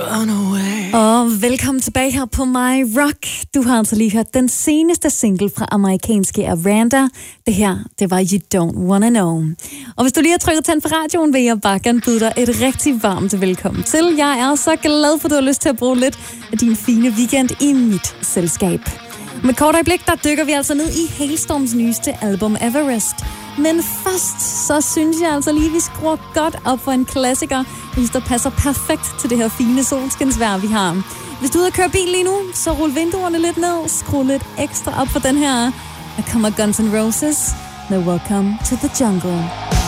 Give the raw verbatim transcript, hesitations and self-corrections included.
run away. Og velkommen tilbage her på My Rock. Du har altså lige hørt den seneste single fra amerikanske Aranda. Det her, det var You Don't Wanna Know. Og hvis du lige har trykket tændt for radioen, vil jeg bare gerne byde dig et rigtig varmt velkommen til. Jeg er så glad for, at du har lyst til at bruge lidt af din fine weekend i mit selskab. Med kort øjeblik, der dykker vi altså ned i Halestorms nyeste album Everest. Men først, så synes jeg altså lige, vi skruer godt op for en klassiker, der passer perfekt til det her fine solskinsvejr, vi har. Hvis du er ude at køre bil lige nu, så rul vinduerne lidt ned, skru lidt ekstra op for den her. Der kommer Guns N' Roses med Welcome to the Jungle.